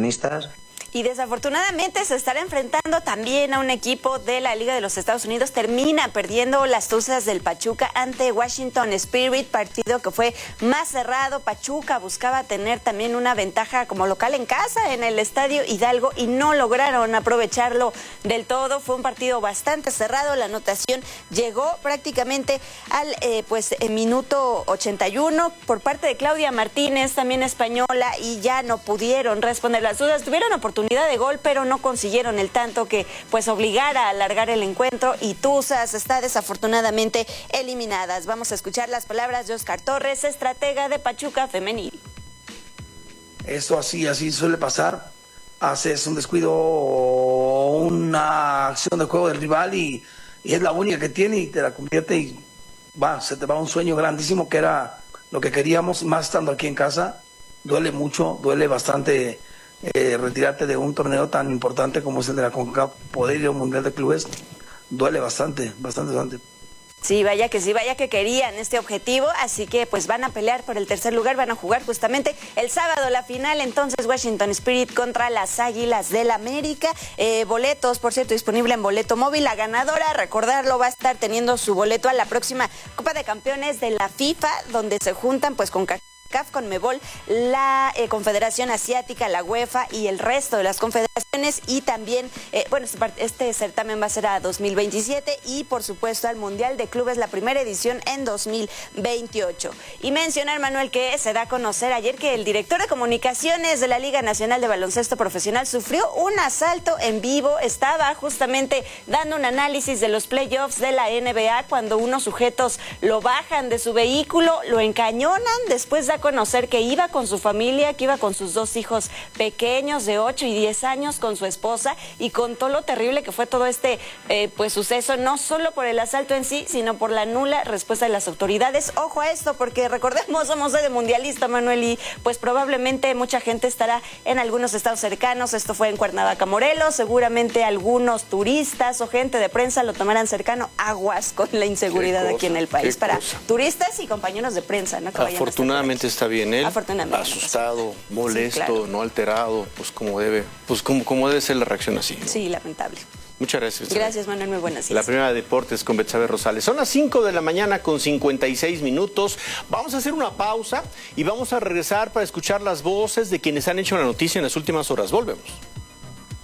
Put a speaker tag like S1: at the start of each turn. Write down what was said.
S1: inversionistas.
S2: Y desafortunadamente se estará enfrentando también a un equipo de la Liga de los Estados Unidos. Termina perdiendo las Tuzas del Pachuca ante Washington Spirit, partido que fue más cerrado. Pachuca buscaba tener también una ventaja como local en casa en el Estadio Hidalgo y no lograron aprovecharlo del todo. Fue un partido bastante cerrado. La anotación llegó prácticamente al minuto 81 por parte de Claudia Martínez, también española, y ya no pudieron responder. Las Tuzas tuvieron oportunidad de gol, pero no consiguieron el tanto que pues obligara a alargar el encuentro, y Tuzas está desafortunadamente eliminadas. Vamos a escuchar las palabras de Oscar Torres, estratega de Pachuca Femenil.
S3: Esto así suele pasar. Haces un descuido o una acción de juego del rival y es la única que tiene y te la convierte y se te va un sueño grandísimo que era lo que queríamos, más estando aquí en casa. Duele mucho, duele bastante retirarte de un torneo tan importante como es el de la CONCACAF, poder ir a un Mundial de Clubes, duele bastante.
S2: Sí, vaya que querían este objetivo, así que pues van a pelear por el tercer lugar, van a jugar justamente el sábado la final, entonces Washington Spirit contra las Águilas del América. Boletos, por cierto, disponible en Boleto Móvil. La ganadora, recordarlo, va a estar teniendo su boleto a la próxima Copa de Campeones de la FIFA, donde se juntan pues con CAF, CONMEBOL, la Confederación Asiática, la UEFA y el resto de las confederaciones, y también, este certamen va a ser a 2027 y por supuesto al Mundial de Clubes, la primera edición en 2028. Y mencionar, Manuel, que se da a conocer ayer que el director de comunicaciones de la Liga Nacional de Baloncesto Profesional sufrió un asalto en vivo. Estaba justamente dando un análisis de los playoffs de la NBA cuando unos sujetos lo bajan de su vehículo, lo encañonan, después da a conocer que iba con su familia, que iba con sus dos hijos pequeños de 8 y 10 años, con su esposa, y contó lo terrible que fue todo este suceso, no solo por el asalto en sí, sino por la nula respuesta de las autoridades. Ojo a esto, porque recordemos, somos sede mundialista, Manuel, y pues probablemente mucha gente estará en algunos estados cercanos. Esto fue en Cuernavaca, Morelos. Seguramente algunos turistas o gente de prensa lo tomarán cercano. Aguas con la inseguridad aquí en el país para turistas y compañeros de prensa, ¿no?
S4: Afortunadamente está bien él, asustado, molesto, sí, claro, no alterado, pues como debe ser la reacción así, ¿no?
S2: Sí, lamentable.
S4: Muchas gracias.
S2: Gracias, Manuel, muy buenas.
S4: La primera de deportes con Betsabe Rosales. Son las 5 de la mañana con 56 minutos. Vamos a hacer una pausa y vamos a regresar para escuchar las voces de quienes han hecho la noticia en las últimas horas. Volvemos.